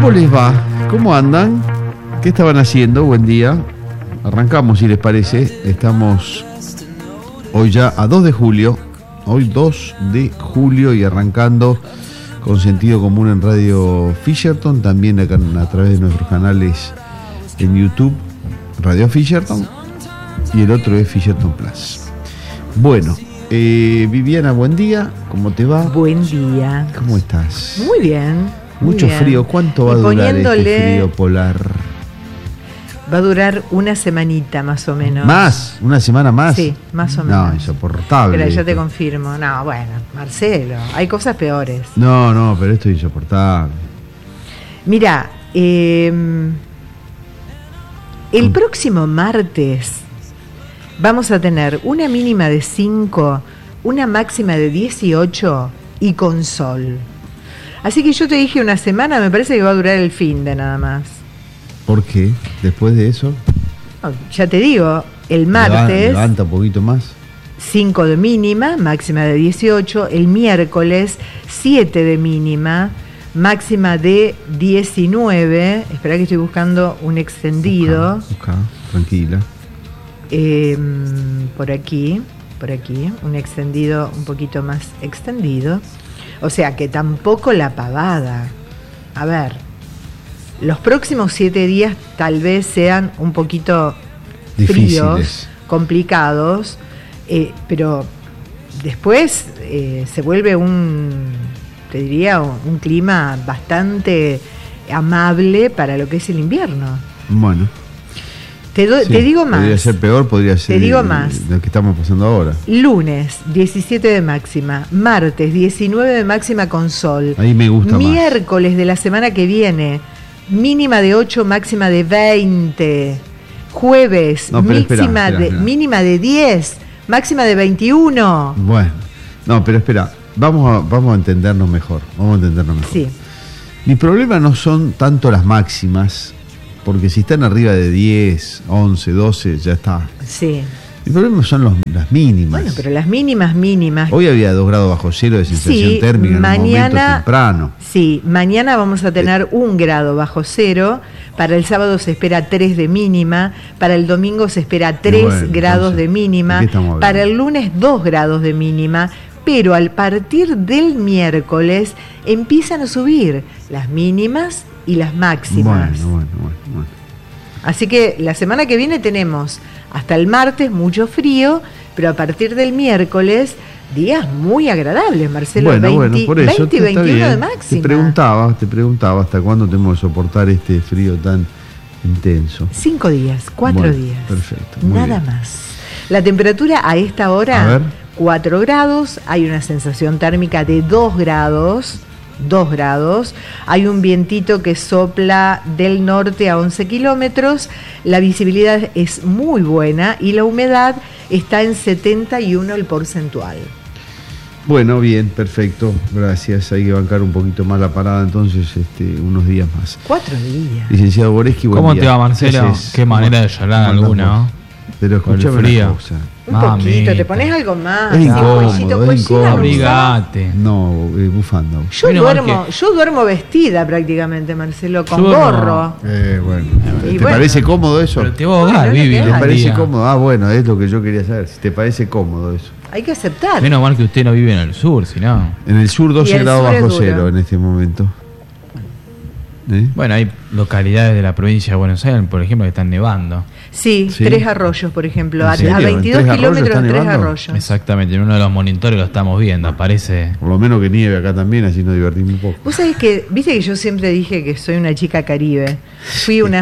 ¿Cómo les va? ¿Cómo andan? ¿Qué estaban haciendo? Buen día. Arrancamos, si les parece. Estamos hoy ya a 2 de julio. Hoy 2 de julio y arrancando con Sentido Común en Radio Fisherton. También acá a través de nuestros canales en YouTube, Radio Fisherton. Y el otro es Fisherton Plus. Bueno, Viviana, buen día. ¿Cómo te va? Buen día. ¿Cómo estás? Muy bien. Mucho bien. frío. ¿Cuánto va a durar este frío polar? Va a durar una semanita más o menos. ¿Más? ¿Una semana más? Sí, más o menos. No, insoportable. Pero ya te confirmo. No, bueno, Marcelo, hay cosas peores. No, pero esto es insoportable. Mira, el próximo martes vamos a tener una mínima de 5, una máxima de 18 y con sol. Así que yo te dije una semana, me parece que va a durar el fin de nada más. ¿Por qué? Después de eso. No, ya te digo, el martes. Levanta un poquito más. 5 de mínima, máxima de 18. El miércoles, 7 de mínima, máxima de 19. Espera que estoy buscando un extendido. Busca, tranquila. Por aquí, un extendido un poquito más extendido. O sea que tampoco la pavada. A ver, los próximos 7 días tal vez sean un poquito fríos, complicados, pero después se vuelve te diría, un clima bastante amable para lo que es el invierno. Bueno. Te digo más. Podría ser peor, podría ser. Te digo más. Lo que estamos pasando ahora. Lunes, 17 de máxima. Martes, 19 de máxima con sol. Ahí me gusta más. Miércoles de la semana que viene, mínima de 8, máxima de 20. Jueves, mínima de 10, máxima de 21. Bueno, no, pero espera. Vamos a entendernos mejor. Sí. Mi problema no son tanto las máximas, porque si están arriba de 10, 11, 12, ya está. Sí. Mi problema son las mínimas. Bueno, pero las mínimas. Hoy había 2 grados bajo cero de sensación térmica en un momento temprano. Sí, mañana vamos a tener 1 grado bajo cero. Para el sábado se espera 3 de mínima. Para el domingo se espera 3 grados de mínima. Para el lunes 2 grados de mínima. Pero a partir del miércoles empiezan a subir las mínimas y las máximas. Bueno. Así que la semana que viene tenemos hasta el martes mucho frío, pero a partir del miércoles días muy agradables, Marcelo. Bueno, por eso 20 y 21 de máxima. Te preguntaba hasta cuándo tenemos que soportar este frío tan intenso. 5 días, 4 días. Perfecto. Nada más. La temperatura a esta hora, 4 grados, hay una sensación térmica de 2 grados. Hay un vientito que sopla del norte a 11 kilómetros, la visibilidad es muy buena y la humedad está en 71 el porcentual. Bueno, bien, perfecto, gracias. Hay que bancar un poquito más la parada entonces, unos días más. 4 días. Licenciado Boreschi, buen ¿Cómo día. te va, Marcelo? Qué manera de llorar alguna, ¿no? Pero escuchame una cosa. Un poquito, te pones algo más. Es incómodo, abrigate. No, bufanda. Yo duermo vestida prácticamente, Marcelo, con gorro. ¿Te parece cómodo eso? Pero te va a ahogar, Vivi. ¿Te parece cómodo? Bueno, es lo que yo quería saber. Si te parece cómodo eso. Hay que aceptar. Menos mal que usted no vive en el sur, si no. En el sur 12 grados bajo cero en este momento. Bueno, hay localidades de la provincia de Buenos Aires, por ejemplo, que están nevando. Sí, 3 arroyos, por ejemplo, a 22 kilómetros 3 arroyos. Exactamente, en uno de los monitores lo estamos viendo, aparece. Por lo menos que nieve acá también, así nos divertimos un poco. Vos sabés que, viste que yo siempre dije que soy una chica caribe. Fui una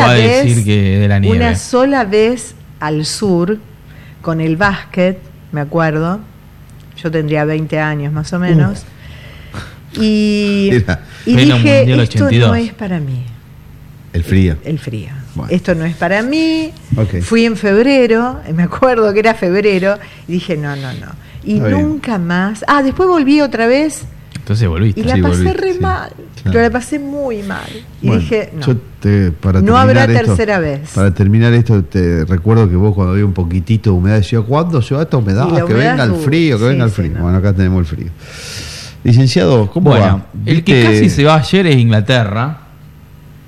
sola vez al sur con el básquet, me acuerdo. Yo tendría 20 años más o menos. Y dije, esto no es para mí. El frío. Bueno. Esto no es para mí. Okay. Fui en febrero, me acuerdo que era febrero, y dije no. Y está nunca más. Después volví otra vez. Entonces volviste. Y la pasé re mal. Claro. Pero la pasé muy mal. Y dije, no habrá tercera vez. Para terminar esto, te recuerdo que vos cuando había un poquitito de humedad decías, ¿cuándo se va esta humedad? Que venga el frío, venga el frío. No. Bueno, acá tenemos el frío. Licenciado, ¿cómo va? El que casi se va ayer es Inglaterra.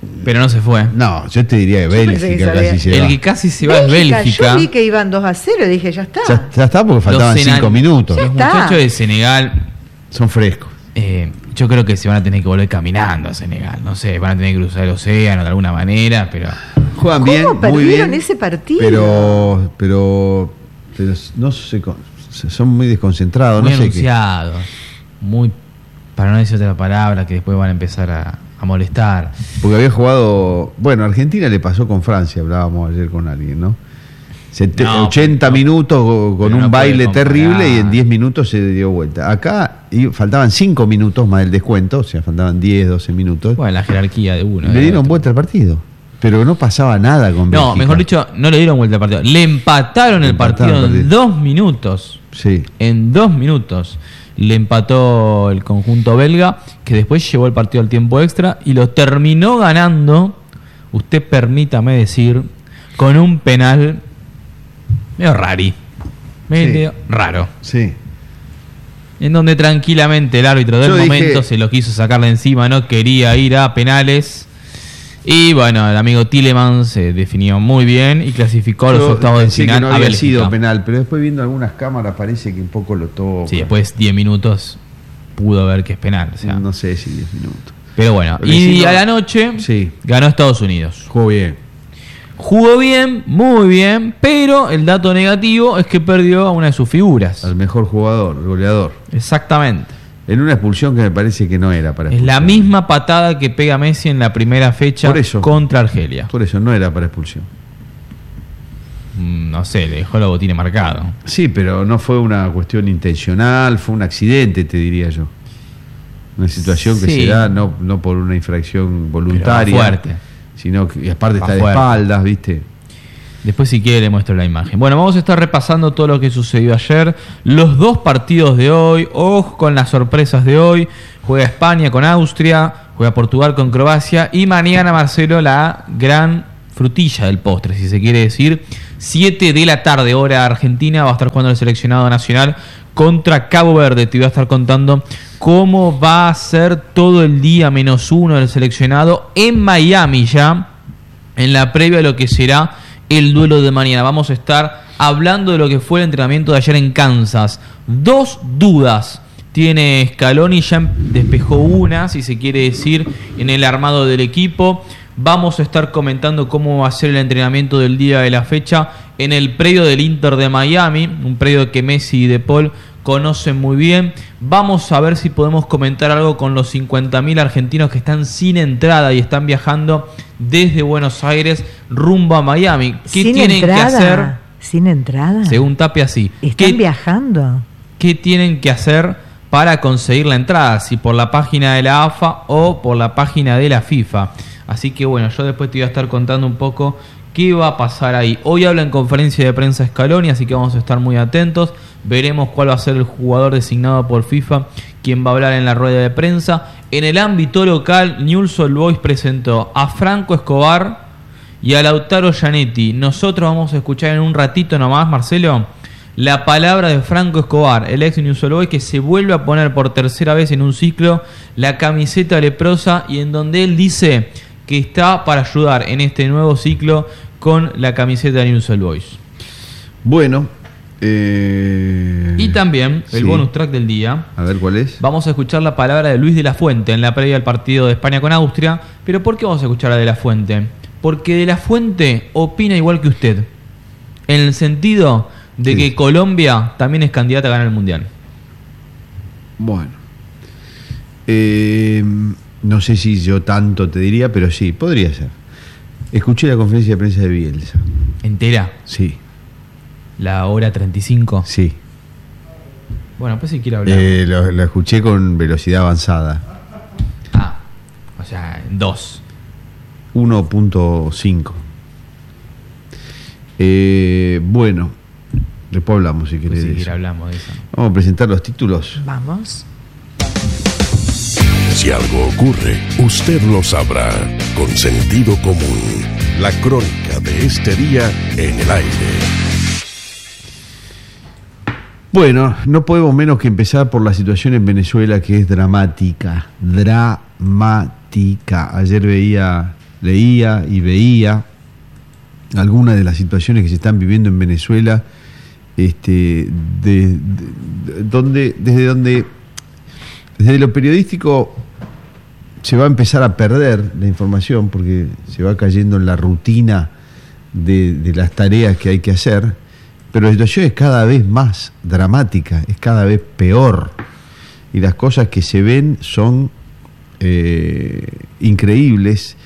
Pero no se fue. No, yo te diría que Bélgica casi se va. El que casi se va es Bélgica. Yo vi que iban 2-0, dije, ya está. Ya está porque faltaban 5 minutos. Los muchachos de Senegal son frescos. Yo creo que se van a tener que volver caminando a Senegal. No sé, van a tener que cruzar el océano de alguna manera, pero... Juegan bien, muy bien. ¿Cómo perdieron ese partido? Pero no sé, son muy desconcentrados. Muy no sé anunciados. Muy, para no decir otra palabra, que después van a empezar a molestar. Porque había jugado... Bueno, a Argentina le pasó con Francia, hablábamos ayer con alguien, ¿no? 80 minutos con un baile terrible y en 10 minutos se dio vuelta. Acá faltaban 5 minutos más del descuento, o sea, faltaban 10, 12 minutos. Bueno, la jerarquía de uno. Le dieron vuelta al partido, pero no pasaba nada con Bélgica. No, mejor dicho, no le dieron vuelta al partido. Le empataron el partido en 2 minutos. Sí. En 2 minutos le empató el conjunto belga, que después llevó el partido al tiempo extra y lo terminó ganando, usted permítame decir, con un penal medio raro. Sí. En donde tranquilamente el árbitro del momento se lo quiso sacar de encima, no quería ir a penales. Y bueno, el amigo Tielemans se definió muy bien y clasificó a los octavos de final. Que no había había sido penal, pero después viendo algunas cámaras parece que un poco lo toca. Sí, después 10 minutos pudo ver que es penal. O sea. No sé si 10 minutos. Pero bueno, y a la noche ganó Estados Unidos. Jugó bien, muy bien, pero el dato negativo es que perdió a una de sus figuras. Al mejor jugador, goleador. Exactamente. En una expulsión que me parece que no era para expulsión. Es la misma patada que pega Messi en la primera fecha contra Argelia. Por eso no era para expulsión. No sé, le dejó los botines marcados. Sí, pero no fue una cuestión intencional, fue un accidente, te diría yo. Una situación que se da no por una infracción voluntaria. Pero fuerte. Sino que aparte está de espaldas, ¿viste? Después si quiere le muestro la imagen. Bueno, vamos a estar repasando todo lo que sucedió ayer. Los 2 partidos de hoy. Ojo con las sorpresas de hoy. Juega España con Austria. Juega Portugal con Croacia. Y mañana, Marcelo, la gran frutilla del postre, si se quiere decir. 7 de la tarde, hora argentina. Va a estar jugando el seleccionado nacional contra Cabo Verde. Te voy a estar contando cómo va a ser todo el día -1 del seleccionado en Miami ya. En la previa a lo que será el duelo de mañana. Vamos a estar hablando de lo que fue el entrenamiento de ayer en Kansas. 2 dudas tiene Scaloni, ya despejó una, si se quiere decir, en el armado del equipo. Vamos a estar comentando cómo va a ser el entrenamiento del día de la fecha en el predio del Inter de Miami, un predio que Messi y De Paul conocen muy bien. Vamos a ver si podemos comentar algo con los 50.000 argentinos que están sin entrada y están viajando desde Buenos Aires rumbo a Miami. ¿Qué tienen que hacer? ¿Sin entrada? Según Tapia, sí. ¿Están viajando? ¿Qué tienen que hacer para conseguir la entrada? Si por la página de la AFA o por la página de la FIFA. Así que bueno, yo después te voy a estar contando un poco qué va a pasar ahí. Hoy habla en conferencia de prensa Scaloni, así que vamos a estar muy atentos. Veremos cuál va a ser el jugador designado por FIFA, quien va a hablar en la rueda de prensa. En el ámbito local, Newell's Old Boys presentó a Franco Escobar y a Lautaro Gianetti. Nosotros vamos a escuchar en un ratito nomás, Marcelo, la palabra de Franco Escobar, el ex Newell's Old Boys, que se vuelve a poner por tercera vez en un ciclo la camiseta leprosa y en donde él dice que está para ayudar en este nuevo ciclo con la camiseta de Newell's Old Boys. Bueno, y también el bonus track del día. A ver cuál es. Vamos a escuchar la palabra de Luis de la Fuente en la previa del partido de España con Austria. ¿Pero por qué vamos a escuchar a De la Fuente? Porque De la Fuente opina igual que usted, en el sentido de que Colombia también es candidata a ganar el Mundial. Bueno, no sé si yo tanto te diría, pero sí, podría ser. Escuché la conferencia de prensa de Bielsa. ¿Entera? Sí. ¿La hora 35? Sí. Bueno, pues si quiere hablar. Lo escuché con velocidad avanzada. O sea, en 2. 1.5. Bueno, después hablamos si querés. Pues si hablamos de eso. Vamos a presentar los títulos. Vamos. Si algo ocurre, usted lo sabrá. Con sentido común. La crónica de este día en el aire. Bueno, no podemos menos que empezar por la situación en Venezuela, que es dramática. Ayer veía leía y veía algunas de las situaciones que se están viviendo en Venezuela, desde lo periodístico se va a empezar a perder la información, porque se va cayendo en la rutina de las tareas que hay que hacer, pero la situación es cada vez más dramática, es cada vez peor, y las cosas que se ven son increíbles.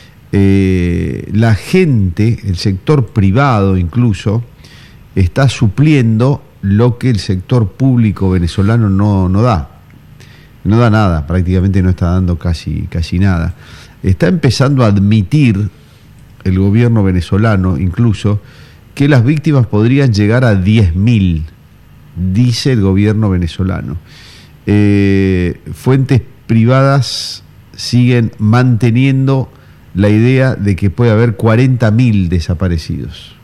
La gente, el sector privado incluso, está supliendo lo que el sector público venezolano no da. No da nada, prácticamente no está dando casi nada. Está empezando a admitir el gobierno venezolano incluso que las víctimas podrían llegar a 10.000, dice el gobierno venezolano. Fuentes privadas siguen manteniendo la idea de que puede haber 40.000 desaparecidos.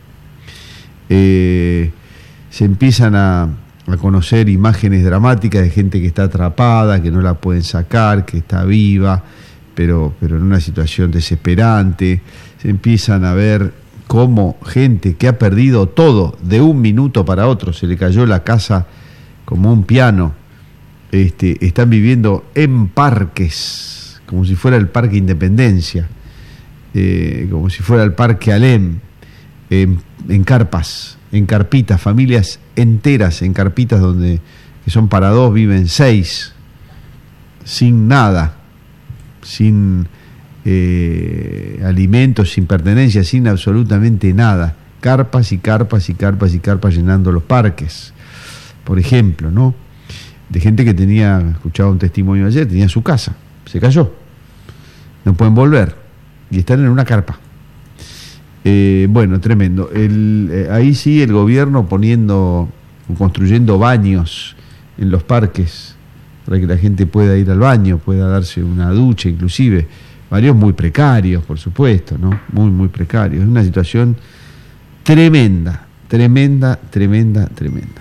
Se empiezan a conocer imágenes dramáticas de gente que está atrapada, que no la pueden sacar, que está viva, pero en una situación desesperante. Se empiezan a ver cómo gente que ha perdido todo de un minuto para otro, se le cayó la casa como un piano, están viviendo en parques, como si fuera el Parque Independencia, como si fuera el Parque Alem, en carpas, en carpitas, familias enteras en carpitas que son para 2, viven 6, sin nada, sin alimentos, sin pertenencias, sin absolutamente nada. Carpas y carpas y carpas y carpas llenando los parques, por ejemplo, ¿no? De gente que escuchaba un testimonio ayer, tenía su casa, se cayó, no pueden volver y están en una carpa. Bueno, tremendo. Ahí sí el gobierno construyendo baños en los parques para que la gente pueda ir al baño, pueda darse una ducha inclusive. Varios muy precarios, por supuesto, ¿no? Muy precarios. Es una situación tremenda.